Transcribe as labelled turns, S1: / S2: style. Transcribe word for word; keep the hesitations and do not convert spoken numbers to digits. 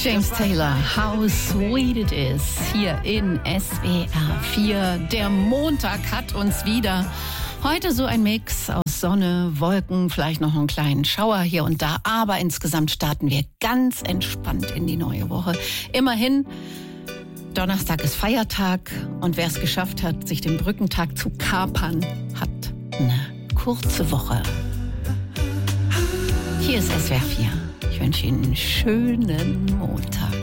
S1: James Taylor, How Sweet It Is, hier in S W R vier. Der Montag hat uns wieder. Heute so ein Mix aus Sonne, Wolken, vielleicht noch einen kleinen Schauer hier und da. Aber insgesamt starten wir ganz entspannt in die neue Woche. Immerhin, Donnerstag ist Feiertag und wer es geschafft hat, sich den Brückentag zu kapern, hat eine kurze Woche. Hier ist S W R vier. Ich wünsche Ihnen einen schönen Montag.